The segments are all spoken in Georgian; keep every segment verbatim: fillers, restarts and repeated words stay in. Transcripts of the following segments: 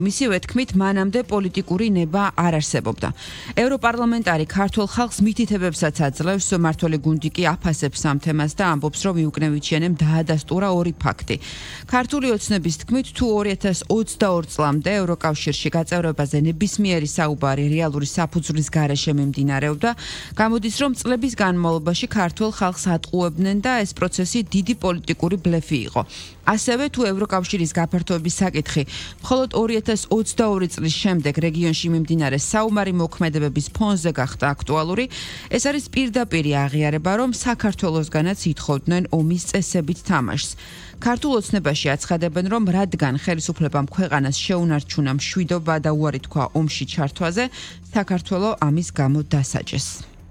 მისივე თქმით, მანამდე პოლიტიკური ნება არ არსებობდა. ევროპარლამენტარი ქართულ ხალხს მითითებებსაც აძლევს, მმართველი გუნდი კი აფასებს ამ თემას და ამბობს, რომ იუკნევიჩიანემ დაადასტურა ორი ფაქტი. ქართული ოცნების თქმით, თუ ორი ათას ოცდაორი წლამდე ევროკავშირში გაწევრებაზე ნებისმიერი საუბარი რეალური საფუძვლის გარეშე მიმდინარეობდა, გამოდის, რომ წლების განმავლობაში ქართულ ხალხს ატყუებდნენ და ეს პროცესი დიდი პოლიტიკური ბლეფი იყო. ასევე თუ ევროკავშირის გაფართოების საკითხი მხოლოდ ორი ათას ოცდაორი წლის შემდეგ რეგიონში მიმდინარე საომარი მოქმედებების ფონზე გახდა აქტუალური, ეს არის პირდაპირი აღიარება, რომ საქართველოსგანაც ითხოვდნენ ომის წესებით თამაშს. ქართულ ოცნებაში აცხადებენ, რომ რადგან ხელისუფლებამ ქვეყანას შეუნარჩუნა მშვიდობა და უარი თქვა ომში ჩართვაზე, საქართველო ამის გამო დასაჯეს.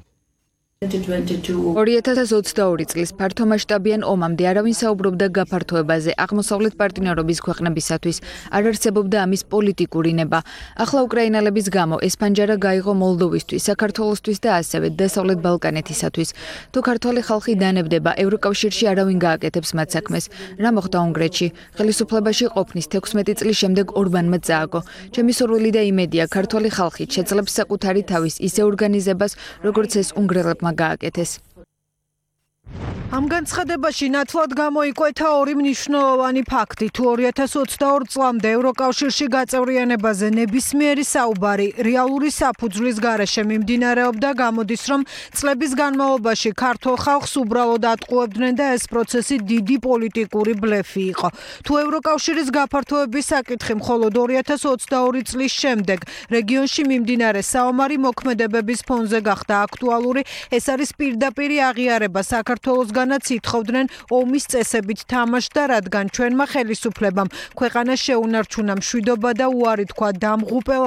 ორი ათას ოცდაორი წლის ფართომასშტაბიან ომამდე არავინ საუბრობდა გაფართოებაზე აღმოსავლეთ პარტნიორობის ქვეყნებისათვის, არ არსებობდა ამის პოლიტიკური ნება. ახლა უკრაინელების გამო ეს ფანჯარა გაიღო მოლდოვისთვის, საქართველოსთვის და ასევე დასავლეთ ბალკანეთისათვის. თუ ქართველი ხალხი დანებდება, ევროკავშირში არავინ გააკეთებს მათ საქმეს. რა მოხდა უნგრეთში? ხელისუფლებაში ყოფნის თექვსმეტი წლის შემდეგ ორბანმა წააგო. ჩემი სურვილი და იმედია, ქართველი ხალხი შეძლებს საკუთარი თავის ისე ორგანიზებას, როგორც ეს უნგრელებმა გააკეთეს. ამ განცხადებაში ნათლად გამოიკვეთა ორი მნიშვნელოვანი ფაქტი. თუ ორი ათას ოცდაორი წლამდე ევროკავშირში გაწევრიანებაზე ნებისმიერი საუბარი რეალური საფუძვლის გარეშე მიმდინარეობდა, გამოდის, რომ წლების განმავლობაში ქართულ ხალხს უბრალოდ ატყუებდნენ და ეს პროცესი დიდი პოლიტიკური ბლეფი იყო. თუ ევროკავშირის გაფართოების საკითხი მხოლოდ ორი ათას ოცდაორი წლის შემდეგ რეგიონში მიმდინარე საომარი მოქმედებების ფონზე გახდა აქტუალური, ეს არის პირდაპირი აღიარება საქართველოს განაც ითხოვდნენ ომის წესებით თამაშს და რადგან ჩვენმა ხელისუფლებამ ქვეყანას შეუნარჩუნა მშვიდობა და უარი თქვა დამღუპელ